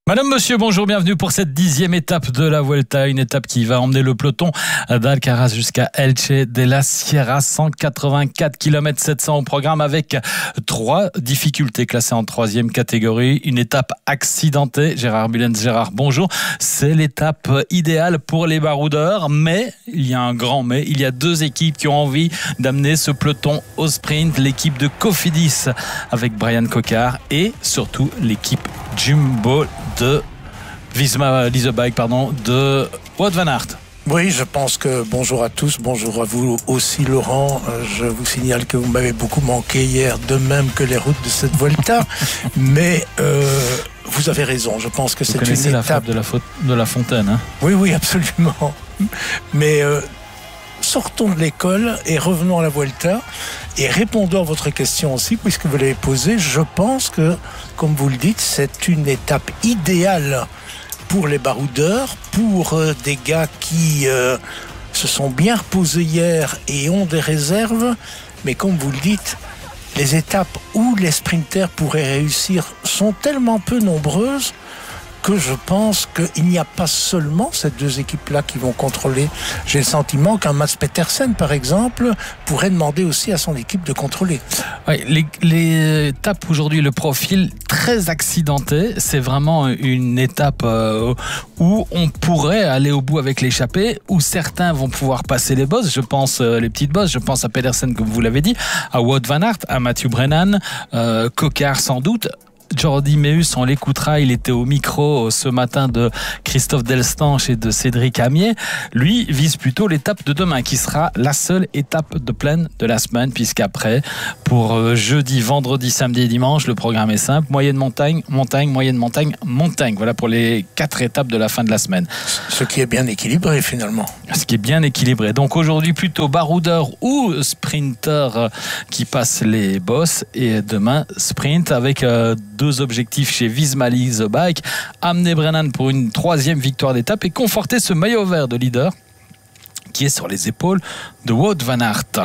Madame, monsieur, bonjour, bienvenue pour cette 10e étape de la Vuelta, une étape qui va emmener le peloton d'Alcaraz jusqu'à Elche de la Sierra, 184 km 700 au programme avec 3 difficultés classées en 3e catégorie, une étape accidentée. Gérard Bullens, Gérard, bonjour. C'est l'étape idéale pour les baroudeurs, mais il y a un grand mais, il y a 2 équipes qui ont envie d'amener ce peloton au sprint, l'équipe de Cofidis avec Brian Cocard et surtout l'équipe Jumbo de Visma Leasebike, de Wout van Aert. Oui, je pense que bonjour à tous, bonjour à vous aussi Laurent. Je vous signale que vous m'avez beaucoup manqué hier, de même que les routes de cette Vuelta. Mais vous avez raison, je pense que c'est une étape... la fable de la fontaine. Hein. Oui, absolument. Mais sortons de l'école et revenons à la Vuelta. Et répondons à votre question aussi, puisque vous l'avez posée, je pense que, comme vous le dites, c'est une étape idéale pour les baroudeurs, pour des gars qui se sont bien reposés hier et ont des réserves. Mais comme vous le dites, les étapes où les sprinters pourraient réussir sont tellement peu nombreuses que je pense qu'il n'y a pas seulement ces 2 équipes-là qui vont contrôler. J'ai le sentiment qu'un Mats Pedersen, par exemple, pourrait demander aussi à son équipe de contrôler. Oui, les étapes aujourd'hui, le profil très accidenté, c'est vraiment une étape où on pourrait aller au bout avec l'échappée, où certains vont pouvoir passer les bosses, je pense les petites bosses, je pense à Pedersen comme vous l'avez dit, à Wout van Aert, à Mathieu Brennan, Cocard sans doute. Jordi Meus, on l'écoutera, il était au micro ce matin de Christophe Delstanche et de Cédric Amier. Lui vise plutôt l'étape de demain, qui sera la seule étape de plaine de la semaine, puisqu'après, pour jeudi, vendredi, samedi et dimanche, le programme est simple. Moyenne montagne, montagne, moyenne montagne, montagne. Voilà pour les 4 étapes de la fin de la semaine. Ce qui est bien équilibré finalement. Ce qui est bien équilibré. Donc aujourd'hui, plutôt baroudeur ou sprinter qui passe les bosses. Et demain, sprint avec 2 objectifs chez Visma Leasebike, amener Brennan pour une 3e victoire d'étape et conforter ce maillot vert de leader qui est sur les épaules de Wout van Aert.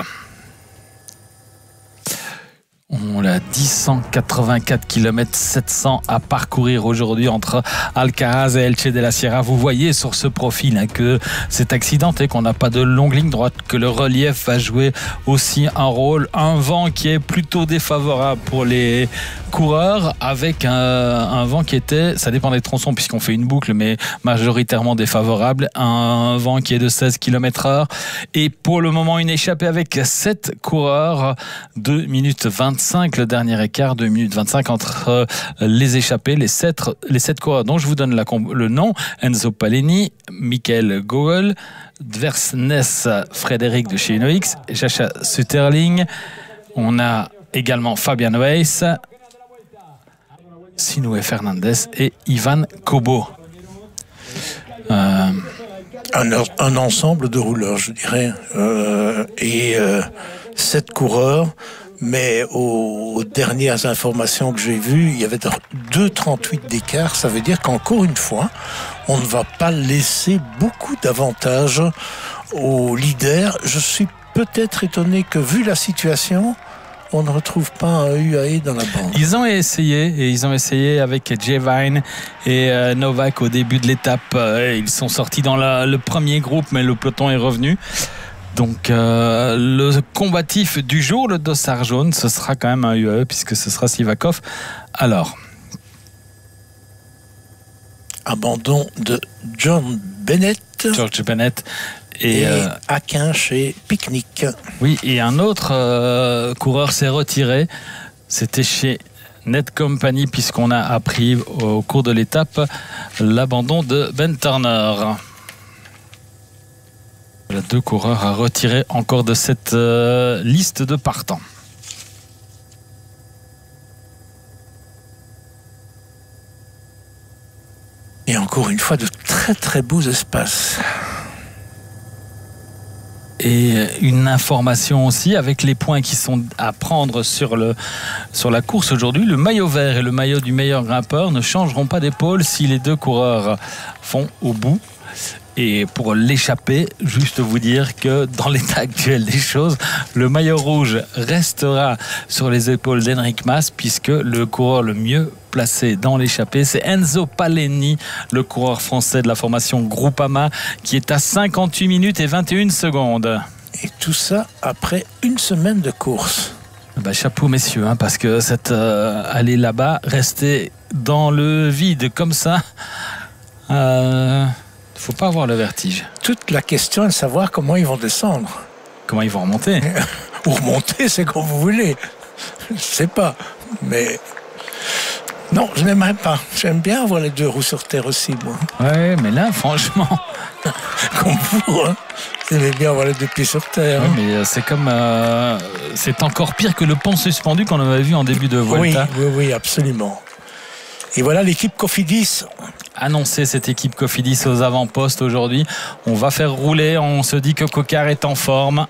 On l'a dit, 184 km 700 à parcourir aujourd'hui entre Alcaraz et Elche de la Sierra. Vous voyez sur ce profil que c'est accidenté, qu'on n'a pas de longue ligne droite, que le relief va jouer aussi un rôle. Un vent qui est plutôt défavorable pour les coureurs, avec un vent qui était, ça dépend des tronçons puisqu'on fait une boucle, mais majoritairement défavorable. Un vent qui est de 16 km/h. Et pour le moment, une échappée avec 7 coureurs, 2 minutes 25, le dernier écart, 2 minutes 25 entre les échappés, les 7 coureurs dont je vous donne le nom: Enzo Paleni, Michael Gogol, Dversnes Frédéric de chez Inox, Chacha Sutterling. On a également Fabian Weiss, Sinoué Fernandez et Ivan Kobo. Un ensemble de rouleurs, je dirais, et 7 coureurs. Mais aux dernières informations que j'ai vues, il y avait 2,38 d'écart. Ça veut dire qu'encore une fois, on ne va pas laisser beaucoup d'avantages aux leaders. Je suis peut-être étonné que, vu la situation, on ne retrouve pas un UAE dans la bande. Ils ont essayé avec Jevine et Novak au début de l'étape. Ils sont sortis dans le premier groupe, mais le peloton est revenu. Donc le combatif du jour, le dossard jaune, ce sera quand même un UAE puisque ce sera Sivakov. Alors, abandon de George Bennett et Akin chez Picnic. Oui, et un autre coureur s'est retiré. C'était chez Net Company, puisqu'on a appris au cours de l'étape l'abandon de Ben Turner. Voilà, 2 coureurs à retirer encore de cette liste de partants. Et encore une fois, de très très beaux espaces. Et une information aussi, avec les points qui sont à prendre sur la course aujourd'hui, le maillot vert et le maillot du meilleur grimpeur ne changeront pas d'épaule si les 2 coureurs vont au bout. Et pour l'échapper, juste vous dire que dans l'état actuel des choses, le maillot rouge restera sur les épaules d'Enric Mas, puisque le coureur le mieux placé dans l'échappée, c'est Enzo Paleni, le coureur français de la formation Groupama, qui est à 58 minutes et 21 secondes. Et tout ça après une semaine de course. Chapeau messieurs, parce que cette allée là-bas, rester dans le vide comme ça, faut pas avoir le vertige. Toute la question est de savoir comment ils vont descendre. Comment ils vont remonter. Ou remonter, c'est comme vous voulez. Je sais pas. Mais non, je n'aimerais pas. J'aime bien avoir les deux roues sur terre aussi, moi. Ouais, mais là, franchement... Comme vous, vous aimez bien avoir les deux pieds sur terre. Ouais, mais c'est comme... c'est encore pire que le pont suspendu qu'on avait vu en début de Vuelta. Oui, absolument. Et voilà l'équipe Cofidis. Annoncer cette équipe Cofidis aux avant-postes aujourd'hui. On va faire rouler, on se dit que Coquard est en forme.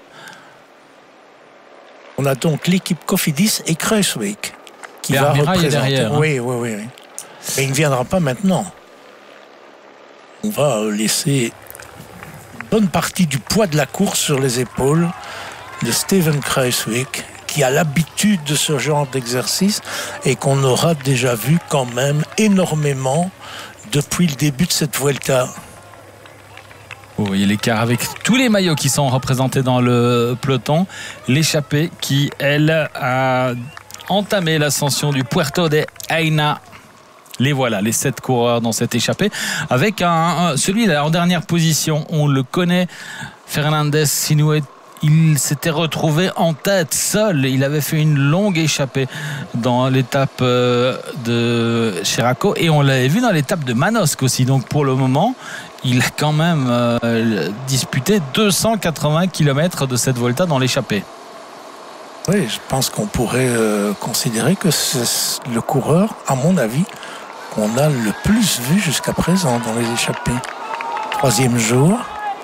On a donc l'équipe Cofidis et Kruijswijk qui va représenter. Derrière, oui. Mais il ne viendra pas maintenant. On va laisser une bonne partie du poids de la course sur les épaules de Steven Kruijswijk, qui a l'habitude de ce genre d'exercice et qu'on aura déjà vu quand même énormément depuis le début de cette Vuelta. Vous voyez l'écart avec tous les maillots qui sont représentés dans le peloton. L'échappée qui, elle, a entamé l'ascension du Puerto de Aina. Les voilà, les 7 coureurs dans cette échappée. Avec celui-là en dernière position, on le connaît, Fernandez Sinoué. Il s'était retrouvé en tête seul. Il avait fait une longue échappée dans l'étape de Cheraco et on l'avait vu dans l'étape de Manosque aussi. Donc pour le moment, il a quand même disputé 280 km de cette Volta dans l'échappée. Oui, je pense qu'on pourrait considérer que c'est le coureur, à mon avis, qu'on a le plus vu jusqu'à présent dans les échappées. 3e jour.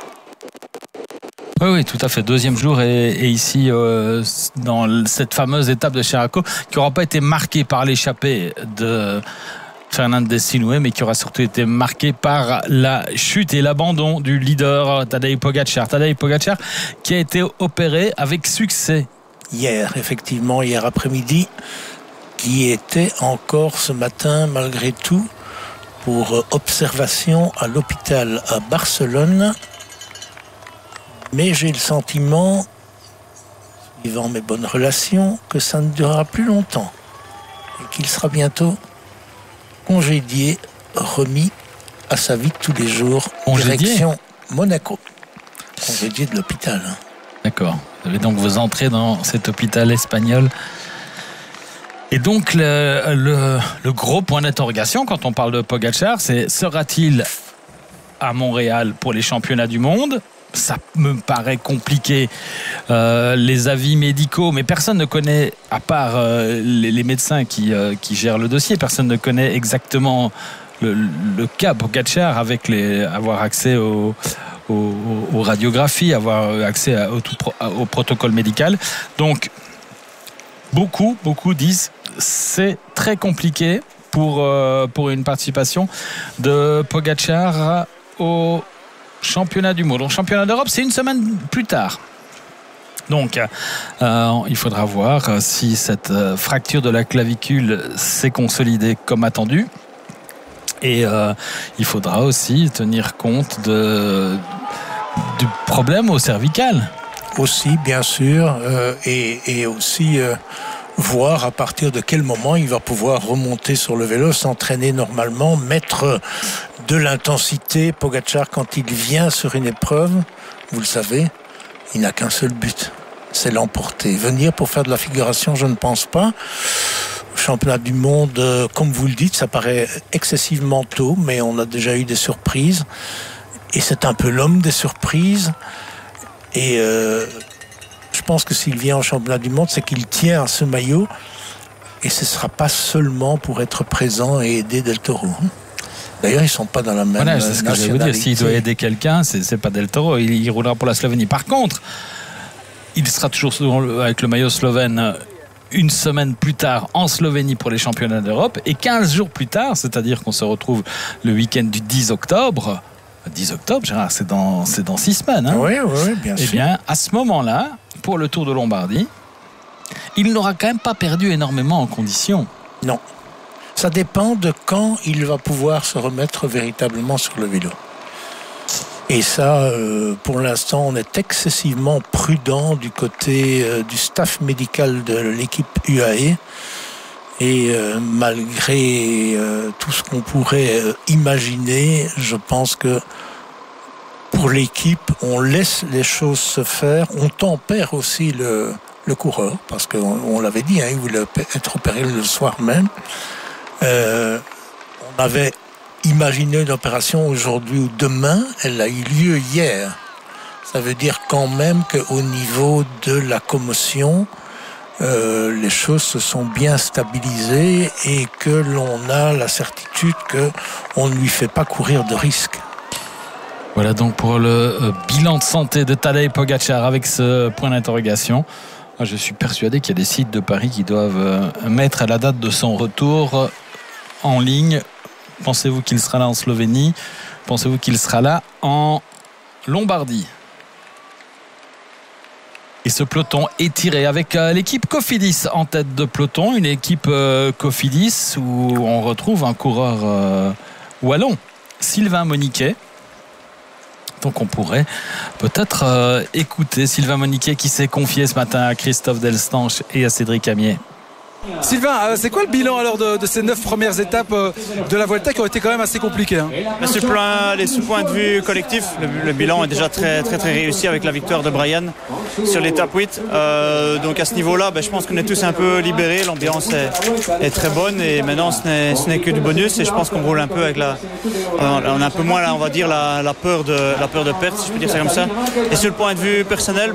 Oui, tout à fait. 2e jour et ici dans cette fameuse étape de Cheraco qui n'aura pas été marquée par l'échappée de Fernandez Sinoué, mais qui aura surtout été marquée par la chute et l'abandon du leader Tadej Pogačar. Tadej Pogačar qui a été opéré avec succès. Hier après-midi, qui était encore ce matin malgré tout pour observation à l'hôpital à Barcelone. Mais j'ai le sentiment, suivant mes bonnes relations, que ça ne durera plus longtemps et qu'il sera bientôt congédié, remis à sa vie de tous les jours. Direction Monaco. Congédié de l'hôpital. D'accord. Vous avez donc vos entrées dans cet hôpital espagnol. Et donc le gros point d'interrogation quand on parle de Pogačar, c'est sera-t-il à Montréal pour les championnats du monde ? Ça me paraît compliqué, les avis médicaux, mais personne ne connaît, à part les médecins qui gèrent le dossier, personne ne connaît exactement le cas Pogačar avec avoir accès aux radiographies, avoir accès au protocole médical. Donc, beaucoup disent c'est très compliqué pour une participation de Pogačar au championnat du monde. Donc, championnat d'Europe, c'est une semaine plus tard. Donc, il faudra voir si cette fracture de la clavicule s'est consolidée comme attendu. Et il faudra aussi tenir compte du problème au cervical. Aussi, bien sûr, et aussi voir à partir de quel moment il va pouvoir remonter sur le vélo, s'entraîner normalement, mettre de l'intensité. Pogačar, quand il vient sur une épreuve, vous le savez, il n'a qu'un seul but, c'est l'emporter. Venir pour faire de la figuration, je ne pense pas. Championnat du monde, comme vous le dites, ça paraît excessivement tôt, mais on a déjà eu des surprises. Et c'est un peu l'homme des surprises. Et je pense que s'il vient en championnat du monde, c'est qu'il tient à ce maillot. Et ce ne sera pas seulement pour être présent et aider Del Toro. D'ailleurs, ils ne sont pas dans la même nationalité. C'est ce que je vais vous dire. S'il doit aider quelqu'un, ce n'est pas Del Toro. Il roulera pour la Slovénie. Par contre, il sera toujours avec le maillot slovène une semaine plus tard en Slovénie pour les championnats d'Europe. Et 15 jours plus tard, c'est-à-dire qu'on se retrouve le week-end du 10 octobre, 10 octobre, Gérard, c'est dans 6 semaines. Hein. Oui, bien sûr. Eh bien, à ce moment-là, pour le Tour de Lombardie, il n'aura quand même pas perdu énormément en conditions. Non. Ça dépend de quand il va pouvoir se remettre véritablement sur le vélo. Et ça, pour l'instant, on est excessivement prudent du côté du staff médical de l'équipe UAE. Et malgré tout ce qu'on pourrait imaginer, je pense que pour l'équipe, on laisse les choses se faire. On tempère aussi le coureur, parce qu'on l'avait dit, il voulait être opéré le soir même. On avait imaginé une opération aujourd'hui ou demain, elle a eu lieu hier. Ça veut dire quand même qu'au niveau de la commotion, les choses se sont bien stabilisées et que l'on a la certitude qu'on ne lui fait pas courir de risques. Voilà donc pour le bilan de santé de Tadej Pogačar avec ce point d'interrogation. Je suis persuadé qu'il y a des sites de Paris qui doivent mettre la date de son retour en ligne. Pensez-vous qu'il sera là en Slovénie? Pensez-vous qu'il sera là en Lombardie? Et ce peloton est tiré avec l'équipe Cofidis en tête de peloton. Une équipe Cofidis où on retrouve un coureur wallon, Sylvain Moniquet. Donc on pourrait peut-être écouter Sylvain Moniquet qui s'est confié ce matin à Christophe Delstanche et à Cédric Amier. Sylvain, c'est quoi le bilan alors de ces 9 premières étapes de la Vuelta qui ont été quand même assez compliquées, hein? Sur le point de vue collectif, le bilan est déjà très réussi avec la victoire de Brian sur l'étape 8. Donc à ce niveau-là, je pense qu'on est tous un peu libérés. L'ambiance est très bonne et maintenant ce n'est que du bonus. Et je pense qu'on roule un peu avec on a un peu moins là, on va dire la peur de perte, si je peux dire ça comme ça. Et sur le point de vue personnel,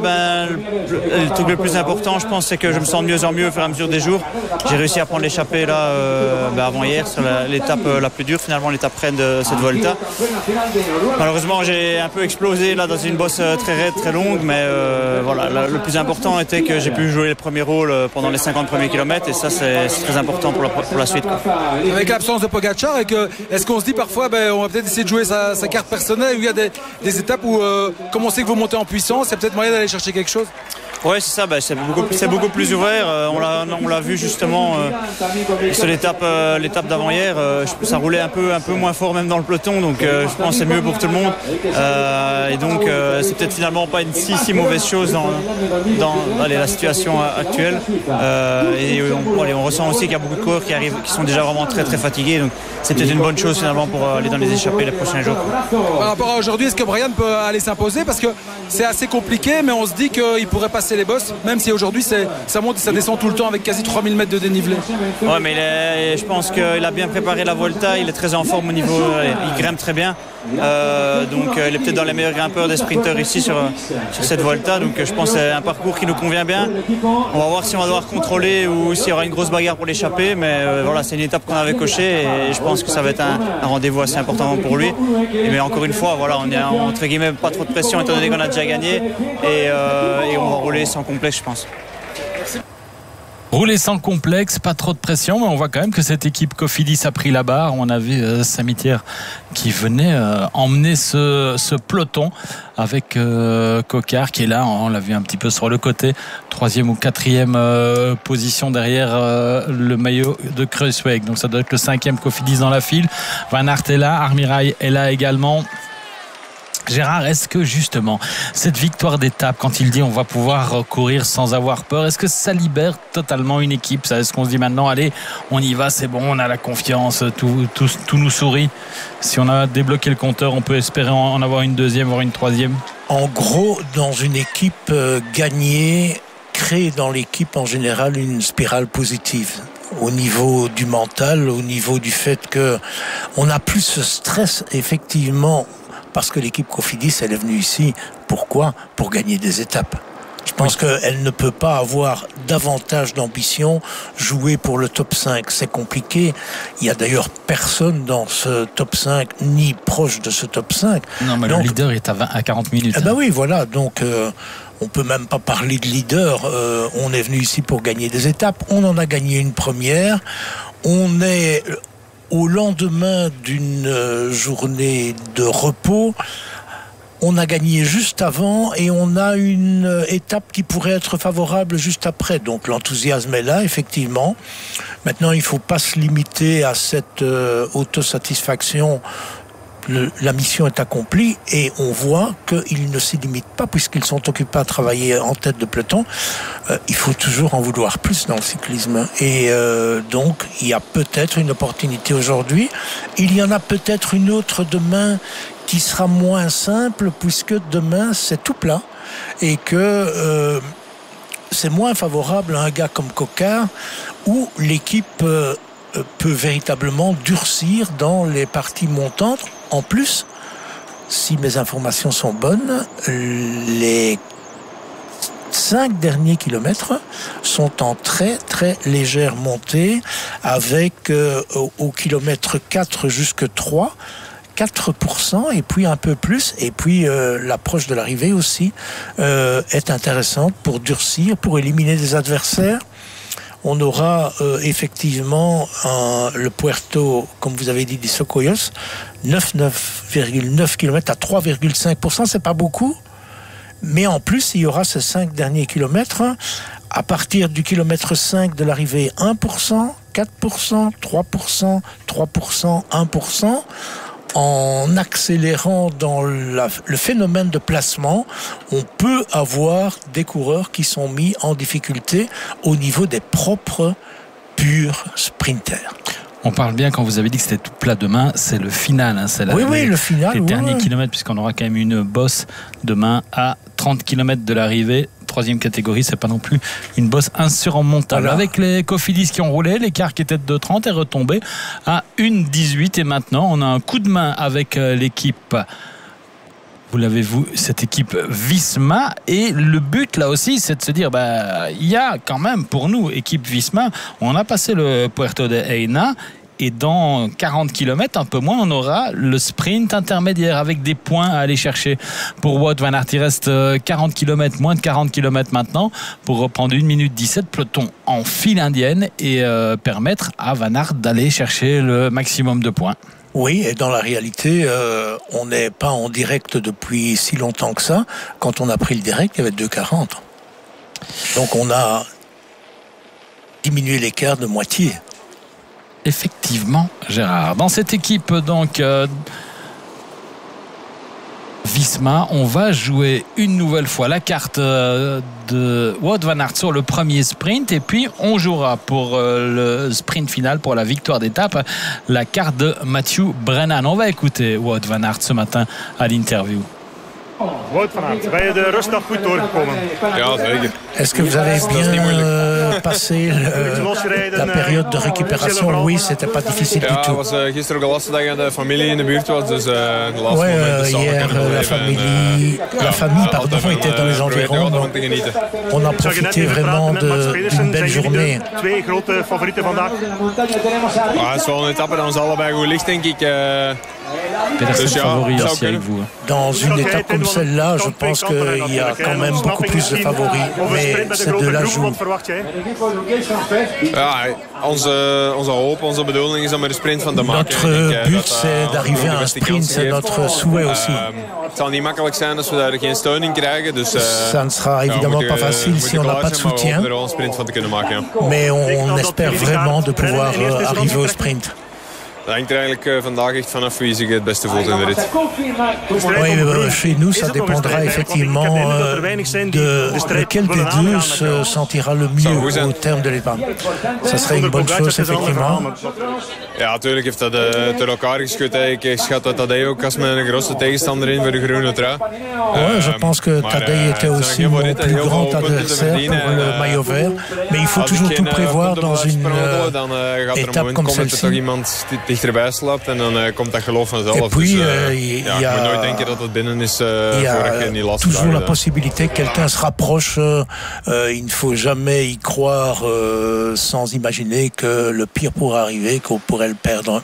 le truc le plus important, je pense, c'est que je me sens de mieux en mieux au fur et à mesure des jours. J'ai réussi à prendre l'échappée là avant hier sur l'étape la plus dure, finalement l'étape reine de cette Volta. Malheureusement j'ai un peu explosé là dans une bosse très raide, très longue, mais voilà, le plus important était que j'ai pu jouer le premier rôle pendant les 50 premiers kilomètres et ça c'est très important pour la suite, quoi. Avec l'absence de Pogačar, est-ce qu'on se dit parfois on va peut-être essayer de jouer sa carte personnelle, où il y a des étapes où comme on sait que vous montez en puissance, il y a peut-être moyen d'aller chercher quelque chose? Oui, c'est ça, c'est beaucoup plus ouvert. On l'a vu justement sur l'étape d'avant-hier. Ça roulait un peu moins fort même dans le peloton, donc je pense que c'est mieux pour tout le monde. Et donc c'est peut-être finalement pas une si mauvaise chose dans la situation actuelle. Et on ressent aussi qu'il y a beaucoup de coureurs qui sont déjà vraiment très fatigués, donc c'est peut-être une bonne chose finalement pour aller dans les échappées les prochains jours. Par rapport à aujourd'hui, est-ce que Brian peut aller s'imposer? Parce que c'est assez compliqué, mais on se dit qu'il pourrait passer les bosses, même si aujourd'hui ça monte et ça descend tout le temps avec quasi 3000 mètres de dénivelé. Ouais, mais je pense qu'il a bien préparé la Volta, il est très en forme au niveau, il grimpe très bien. Donc il est peut-être dans les meilleurs grimpeurs des sprinteurs ici sur cette Volta, donc je pense que c'est un parcours qui nous convient bien. On va voir si on va devoir contrôler ou s'il y aura une grosse bagarre pour l'échapper, mais voilà, c'est une étape qu'on avait cochée et je pense que ça va être un rendez-vous assez important pour lui. Mais encore une fois, voilà, on est entre guillemets pas trop de pression étant donné qu'on a déjà gagné et on va rouler sans complexe, je pense. Rouler sans complexe, pas trop de pression, mais on voit quand même que cette équipe Cofidis a pris la barre. On a vu Samitier qui venait emmener ce peloton avec Coquard qui est là, on l'a vu un petit peu sur le côté, 3e ou 4e position derrière le maillot de Kruijswijk. Donc ça doit être le 5e Cofidis dans la file. Van Aert est là, Armirail est là également. Gérard, est-ce que justement cette victoire d'étape, quand il dit on va pouvoir courir sans avoir peur, est-ce que ça libère totalement une équipe? Est-ce qu'on se dit maintenant allez, on y va, c'est bon, on a la confiance, tout nous sourit? Si on a débloqué le compteur, on peut espérer en avoir une deuxième, voire une troisième? En gros, dans une équipe gagnée, crée dans l'équipe en général une spirale positive. Au niveau du mental, au niveau du fait qu'on n'a plus ce stress effectivement. Parce que l'équipe Cofidis, elle est venue ici. Pourquoi? Pour gagner des étapes. Je pense qu'elle ne peut pas avoir davantage d'ambition. Jouer pour le top 5, c'est compliqué. Il y a d'ailleurs personne dans ce top 5, ni proche de ce top 5. Non, mais donc, le leader est à 40 minutes. Eh ben oui, voilà. Donc, on peut même pas parler de leader. On est venu ici pour gagner des étapes. On en a gagné une première. On est au lendemain d'une journée de repos, on a gagné juste avant et on a une étape qui pourrait être favorable juste après. Donc l'enthousiasme est là, effectivement. Maintenant, il ne faut pas se limiter à cette autosatisfaction. La mission est accomplie et on voit qu'ils ne s'y limitent pas puisqu'ils sont occupés à travailler en tête de peloton. Il faut toujours en vouloir plus dans le cyclisme. Et donc, il y a peut-être une opportunité aujourd'hui. Il y en a peut-être une autre demain qui sera moins simple puisque demain, c'est tout plat et que c'est moins favorable à un gars comme Coquard où l'équipe peut véritablement durcir dans les parties montantes. En plus, si mes informations sont bonnes, les 5 derniers kilomètres sont en très très légère montée avec au kilomètre 4 jusque 3, 4% et puis un peu plus. Et puis l'approche de l'arrivée aussi est intéressante pour durcir, pour éliminer des adversaires. On aura effectivement le Puerto, comme vous avez dit, des Socoyos, 9,9 km à 3,5%, c'est pas beaucoup. Mais en plus, il y aura ces 5 derniers kilomètres. À partir du kilomètre 5 de l'arrivée, 1%, 4%, 3%, 3%, 1%. En accélérant dans le phénomène de placement, on peut avoir des coureurs qui sont mis en difficulté au niveau des propres purs sprinters. On parle bien, quand vous avez dit que c'était tout plat demain, c'est le final. Hein, c'est le final. Les derniers kilomètres, puisqu'on aura quand même une bosse demain à 30 km de l'arrivée. Troisième catégorie, c'est pas non plus une bosse insurmontable. Voilà. Avec les Cofidis qui ont roulé, l'écart qui était de 30 est retombé à 1,18 et maintenant on a un coup de main avec l'équipe. Vous l'avez vu, cette équipe Visma, et le but là aussi c'est de se dire il y a quand même pour nous, équipe Visma, on a passé le Puerto de Eina. Et dans 40 km, un peu moins, on aura le sprint intermédiaire avec des points à aller chercher. Pour Wout van Aert, il reste 40 km, moins de 40 km maintenant, pour reprendre 1 minute 17, peloton en file indienne et permettre à Van Aert d'aller chercher le maximum de points. Oui, et dans la réalité, on n'est pas en direct depuis si longtemps que ça. Quand on a pris le direct, il y avait 2,40. Donc on a diminué l'écart de moitié. Effectivement, Gérard. Dans cette équipe, donc, Visma, on va jouer une nouvelle fois la carte de Wout van Aert sur le premier sprint et puis on jouera pour le sprint final, pour la victoire d'étape, la carte de Mathieu Brennan. On va écouter Wout van Aert ce matin à l'interview. Wout van Aert, ben je de rustdag goed doorgekomen? Ja, zeker. Est-ce que vous avez bien passé la période de récupération? Oui, c'était pas difficile du tout. Het was gisteren ook de laatste dag dat de familie in de buurt was, dus de laatste momenten samen hier, kunnen la famille était dans les environs. Donc on a profité vraiment d'une belle journée. Twee grote favorieten vandaag. Het is wel een etappe dat ons allebei goed ligt, denk ik. Dans une étape comme celle-là, je pense qu'il y a quand même beaucoup plus de favoris. Mais ces deux-là jouent. Onze hoop, onze bedoeling is om er een sprint van te maken. Notre but, c'est d'arriver à un sprint. C'est notre souhait aussi. Het zal niet makkelijk zijn als we daar geen steun in krijgen. Dus, ça ne sera évidemment pas facile si on n'a pas de soutien. Mais on espère vraiment de pouvoir arriver au sprint. Dat hangt er eigenlijk vandaag echt vanaf wie zich het beste voelt in de rit. Oui, chez nous, ça dépendra effectivement de lequel des deux se sentira le mieux au terme de l'étape. Ça serait une bonne chose, effectivement. Ja, natuurlijk heeft dat door elkaar geschud. Ik schat dat Tadej ook als mijn grootste tegenstander in voor de groene trui. Oui, je pense que Tadej était aussi mon plus grand adversaire pour le maillot vert. Mais il faut toujours tout prévoir dans une étape comme celle-ci. Dichterbij slaapt en dan komt dat geloof vanzelf. Et puis, je moet nooit denken dat het binnen is voordat je niet last toujours la possibilité que quelqu'un se rapproche. Il ne faut jamais y croire sans imaginer que le pire pourrait arriver, qu'on pourrait le perdre.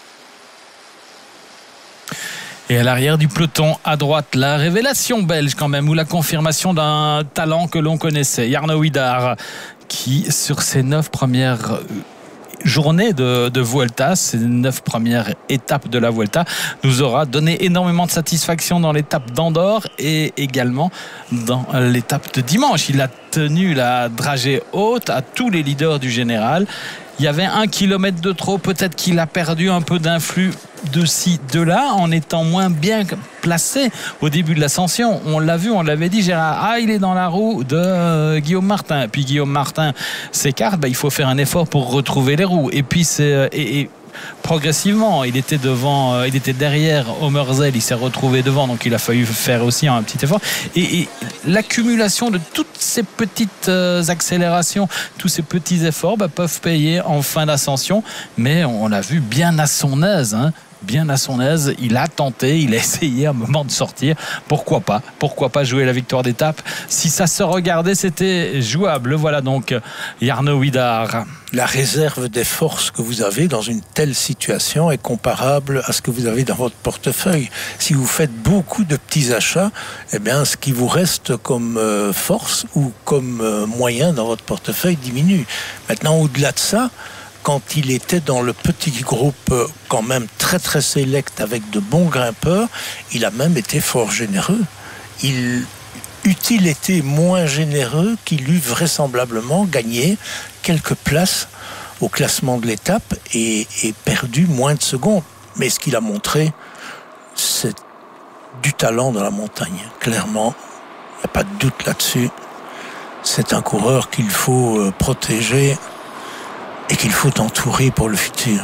Et à l'arrière du peloton, à droite, la révélation belge quand même, ou la confirmation d'un talent que l'on connaissait, Jarno Huidar, qui sur ses 9 premières journées de Vuelta, ces 9 premières étapes de la Vuelta, nous aura donné énormément de satisfaction dans l'étape d'Andorre et également dans l'étape de dimanche. Il a tenu la dragée haute à tous les leaders du général. Il y avait 1 kilomètre de trop, peut-être qu'il a perdu un peu d'influx de ci, de là, en étant moins bien placé au début de l'ascension. On l'a vu, on l'avait dit, Gérard, il est dans la roue de Guillaume Martin. Puis Guillaume Martin s'écarte, il faut faire un effort pour retrouver les roues. Et puis progressivement, il était derrière Omerzell, il s'est retrouvé devant, donc il a fallu faire aussi un petit effort. Et l'accumulation de toutes ces petites accélérations, tous ces petits efforts peuvent payer en fin d'ascension, mais on l'a vu bien à son aise, bien à son aise, il a tenté, il a essayé à un moment de sortir. Pourquoi pas jouer la victoire d'étape. Si ça se regardait, c'était jouable. Voilà donc Jarno Widar. La réserve des forces que vous avez dans une telle situation est comparable à ce que vous avez dans votre portefeuille. Si vous faites beaucoup de petits achats, ce qui vous reste comme force ou comme moyen dans votre portefeuille diminue. Maintenant, au-delà de ça, quand il était dans le petit groupe quand même très très sélect avec de bons grimpeurs, il a même été fort généreux. Eût-il été moins généreux qu'il eût vraisemblablement gagné quelques places au classement de l'étape et perdu moins de secondes. Mais ce qu'il a montré, c'est du talent dans la montagne. Clairement, il n'y a pas de doute là-dessus. C'est un coureur qu'il faut protéger et qu'il faut entourer pour le futur.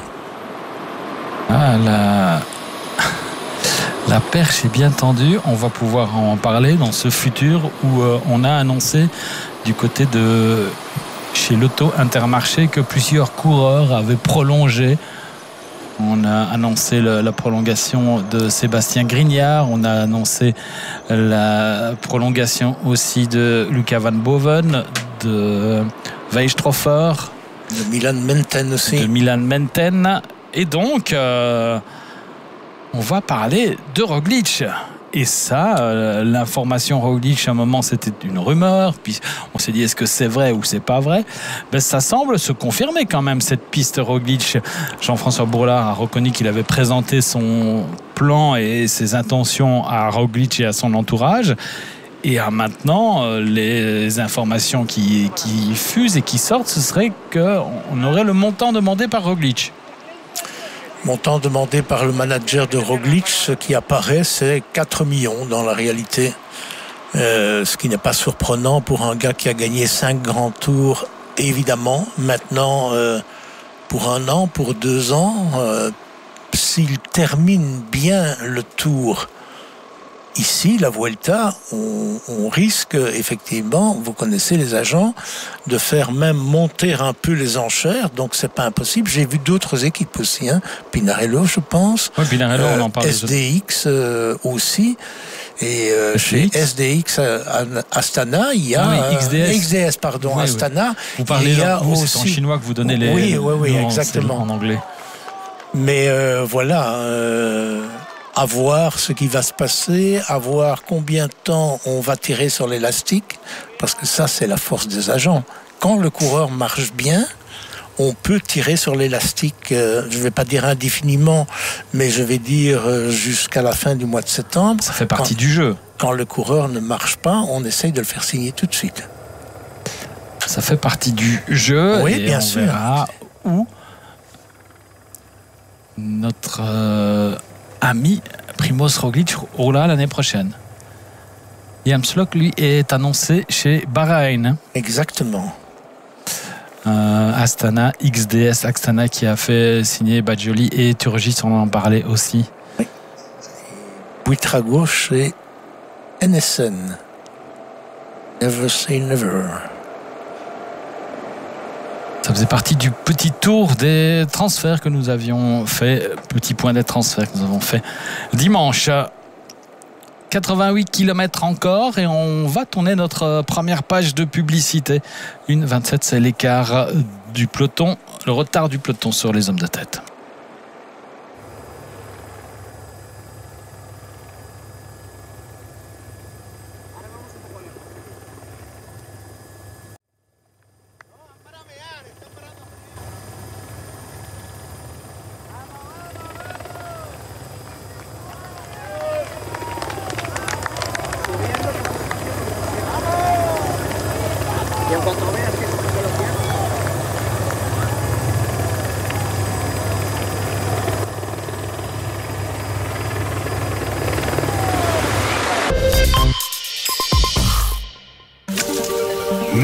La perche est bien tendue. On va pouvoir en parler dans ce futur où on a annoncé du côté de chez l'Auto Intermarché que plusieurs coureurs avaient prolongé. On a annoncé la prolongation de Sébastien Grignard. On a annoncé la prolongation aussi de Luca Van Boven, de Weistrofer, de Milan Menten aussi. De Milan Menten. Et donc, on va parler de Roglic. Et ça, l'information Roglic, à un moment, c'était une rumeur. Puis on s'est dit, est-ce que c'est vrai ou c'est pas vrai ? Ça semble se confirmer quand même, cette piste Roglic. Jean-François Bourlard a reconnu qu'il avait présenté son plan et ses intentions à Roglic et à son entourage. Et maintenant, les informations qui fusent et qui sortent, ce serait qu'on aurait le montant demandé par Roglic. Montant demandé par le manager de Roglic, ce qui apparaît, c'est 4 millions dans la réalité. Ce qui n'est pas surprenant pour un gars qui a gagné 5 grands tours, évidemment. Maintenant, pour 1 an, pour 2 ans, s'il termine bien le tour ici, la Vuelta, on risque effectivement, vous connaissez les agents, de faire même monter un peu les enchères, donc c'est pas impossible. J'ai vu d'autres équipes aussi, Pinarello je pense, Pinarello, on en parle. SDX aussi, et chez SDX Astana, il y a XDS pardon, Astana. Vous parlez c'est en chinois que vous donnez les oui, exactement en anglais. Mais voilà. À voir ce qui va se passer, à voir combien de temps on va tirer sur l'élastique, parce que ça, c'est la force des agents. Quand le coureur marche bien, on peut tirer sur l'élastique, je ne vais pas dire indéfiniment, mais je vais dire jusqu'à la fin du mois de septembre. Ça fait partie du jeu. Quand le coureur ne marche pas, on essaye de le faire signer tout de suite. Ça fait partie du jeu. Oui, et bien on sûr. Verra où notre ami Primož Roglic roulera l'année prochaine. Jamslock, lui, est annoncé chez Bahreïn. Exactement. Astana, XDS Astana qui a fait signer Badjoli et Turgis, on en parlait aussi. Oui. Buitrago chez NSN. Never say never. Ça faisait partie du petit tour des transferts que nous avions fait, petit point des transferts que nous avons fait dimanche. 88 km encore et on va tourner notre première page de publicité. 1,27, c'est l'écart du peloton, le retard du peloton sur les hommes de tête.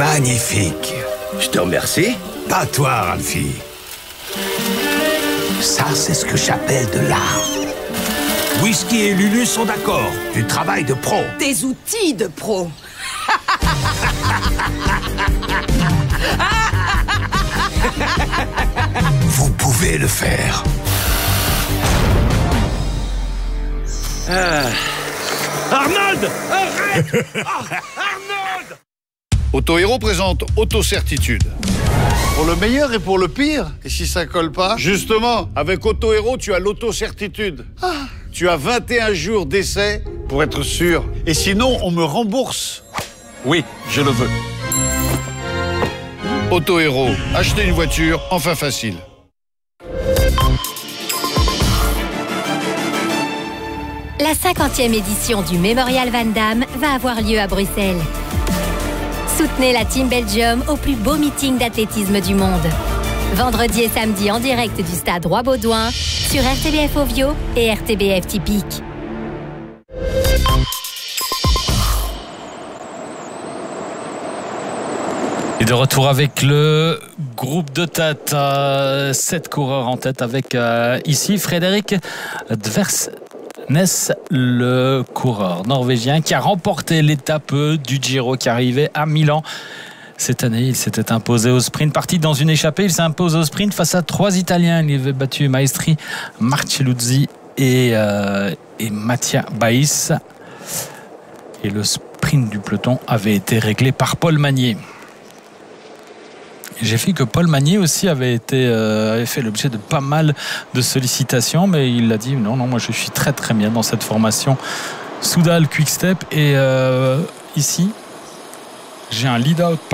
Magnifique. Je te remercie. Pas toi, Ralphie. Ça, c'est ce que j'appelle de l'art. Whisky et Lulu sont d'accord. Du travail de pro. Des outils de pro. Vous pouvez le faire. Arnold, arrête. Arnold. Auto-Héros présente Auto-Certitude. Pour le meilleur et pour le pire. Et si ça colle pas? Justement, avec Auto-Héros, tu as l'auto-certitude. Tu as 21 jours d'essai pour être sûr. Et sinon, on me rembourse. Oui, je le veux. Auto-Héros, acheter une voiture, enfin facile. La 50e édition du Mémorial Van Damme va avoir lieu à Bruxelles. Soutenez la Team Belgium au plus beau meeting d'athlétisme du monde. Vendredi et samedi en direct du stade Roi-Baudouin sur RTBF Ovio et RTBF Typique. Et de retour avec le groupe de tête, 7 coureurs en tête avec ici Frédéric Dversnes, le coureur norvégien qui a remporté l'étape du Giro qui arrivait à Milan. Cette année, il s'était imposé au sprint. Parti dans une échappée, il s'impose au sprint face à 3 Italiens. Il avait battu Maestri, Marcelluzzi et Mattia Bais. Et le sprint du peloton avait été réglé par Paul Magnier. J'ai vu que Paul Magnier aussi avait fait l'objet de pas mal de sollicitations, mais il a dit non, moi je suis très très bien dans cette formation Soudal Quick Step. Et ici, j'ai un lead-out